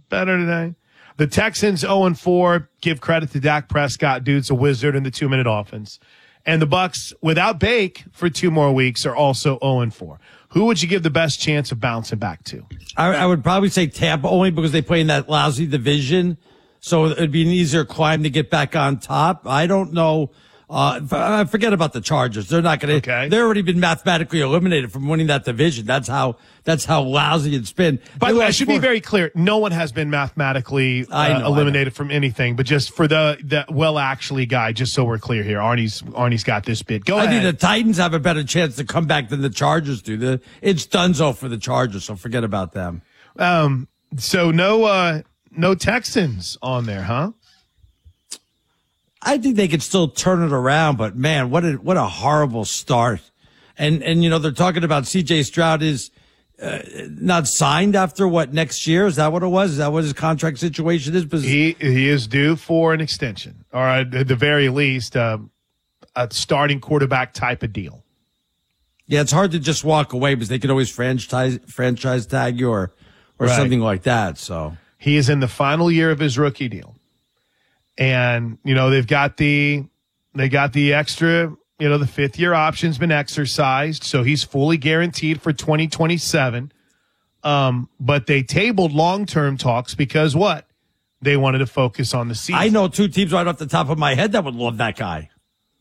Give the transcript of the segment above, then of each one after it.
better today. The Texans 0-4. Give credit to Dak Prescott. Dude's a wizard in the 2-minute offense. And the Bucs, without Bake for 2 more weeks, are also 0-4. Who would you give the best chance of bouncing back to? I would probably say Tampa, only because they play in that lousy division. So it'd be an easier climb to get back on top. I don't know. I forget about the Chargers. They're not going to. Okay. They're already been mathematically eliminated from winning that division. That's how lousy it's been. By the way, I should be very clear. No one has been mathematically eliminated from anything, but just for the actually guy, just so we're clear here, Arnie's got this bit. Go ahead. I think the Titans have a better chance to come back than the Chargers do. It's donezo for the Chargers, so forget about them. So no Texans on there, huh? I think they could still turn it around, but man, what a horrible start. And they're talking about CJ Stroud is not signed after next year? Is that what it was? Is that what his contract situation is? Because he is due for an extension, or at the very least, a starting quarterback type of deal. Yeah, it's hard to just walk away because they could always franchise tag you or Right. something like that. So he is in the final year of his rookie deal. And, they've got the extra, the 5th-year option's been exercised, so he's fully guaranteed for 2027. But they tabled long-term talks because what? They wanted to focus on the season. I know 2 teams right off the top of my head that would love that guy.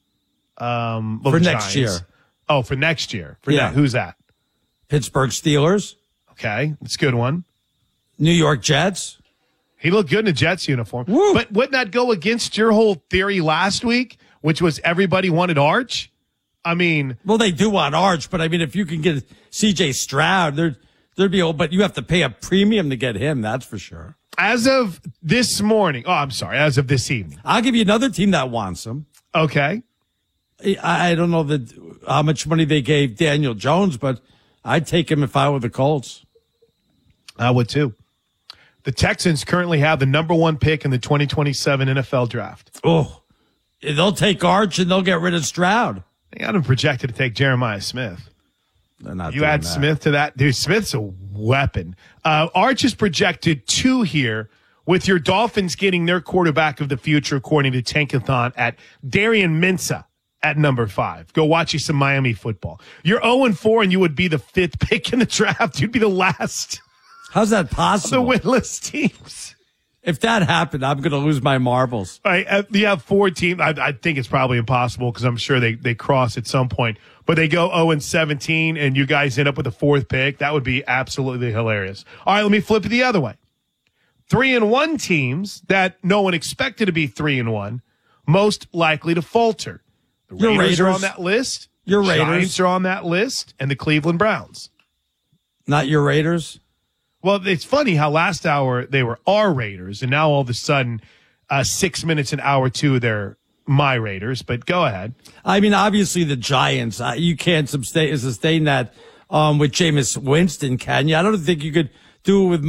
For next year. Oh, for next year. Yeah. Who's that? Pittsburgh Steelers. Okay, that's a good one. New York Jets. He looked good in a Jets uniform. Woo. But wouldn't that go against your whole theory last week, which was everybody wanted Arch? I mean, well, they do want Arch, but I mean, if you can get C.J. Stroud, there'd be but you have to pay a premium to get him. That's for sure. As of this morning, as of this evening. I'll give you another team that wants him. Okay. I don't know how much money they gave Daniel Jones, but I'd take him if I were the Colts. I would too. The Texans currently have the number 1 pick in the 2027 NFL draft. Oh, they'll take Arch and they'll get rid of Stroud. They got him projected to take Jeremiah Smith. They're not. You add Smith to that, dude. Smith's a weapon. Arch is projected 2 here, with your Dolphins getting their quarterback of the future, according to Tankathon, at Darian Mensah at number 5. Go watch you some Miami football. You're 0-4, and you would be the 5th pick in the draft. You'd be the last. How's that possible? The winless teams. If that happened, I'm going to lose my marbles. All right, you have 4 teams. I think it's probably impossible because I'm sure they cross at some point. But they go 0-17, and you guys end up with a 4th pick. That would be absolutely hilarious. All right, let me flip it the other way. 3-1 teams that no one expected to be 3-1, most likely to falter. The Raiders are on that list. Your Raiders. Giants are on that list, and the Cleveland Browns. Not your Raiders? Well, it's funny how last hour they were our Raiders, and now all of a sudden, 6 minutes in hour 2, they're my Raiders. But go ahead. I mean, obviously the Giants. You can't sustain that with Jameis Winston, can you? I don't think you could do it with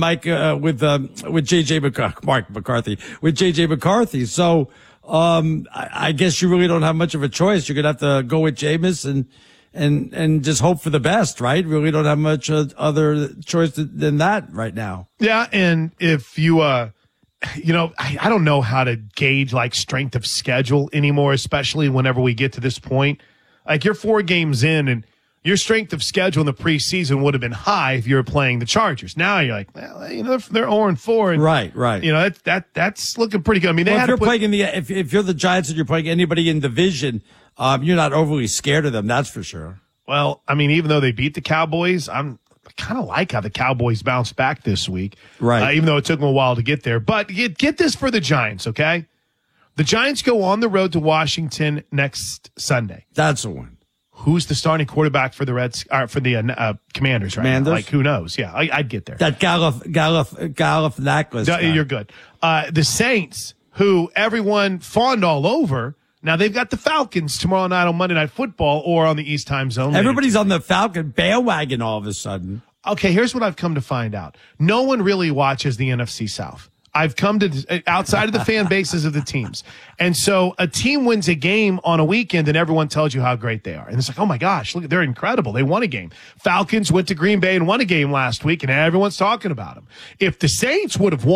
Mark McCarthy, with JJ McCarthy. So I guess you really don't have much of a choice. You're gonna have to go with Jameis and just hope for the best, right? Really don't have much other choice than that right now. Yeah, and if you, I don't know how to gauge like strength of schedule anymore, especially whenever we get to this point. Like you're 4 games in, and your strength of schedule in the preseason would have been high if you were playing the Chargers. Now you're like, well, they're 0-4, and right. That's looking pretty good. I mean, if you're playing if you're the Giants and you're playing anybody in division. You're not overly scared of them, that's for sure. Well, I mean, even though they beat the Cowboys, I kind of like how the Cowboys bounced back this week. Right. Even though it took them a while to get there. But get this for the Giants, okay? The Giants go on the road to Washington next Sunday. That's a win. Who's the starting quarterback for the Commanders right now? Like, who knows? Yeah, I'd get there. That Galifianakis. You're good. The Saints, who everyone fawned all over, now they've got the Falcons tomorrow night on Monday Night Football or on the East Time Zone. Everybody's on the Falcon bandwagon all of a sudden. Okay, here's what I've come to find out. No one really watches the NFC South. I've come to outside of the fan bases of the teams. And so a team wins a game on a weekend and everyone tells you how great they are. And it's like, oh my gosh, look, they're incredible. They won a game. Falcons went to Green Bay and won a game last week and everyone's talking about them. If the Saints would have won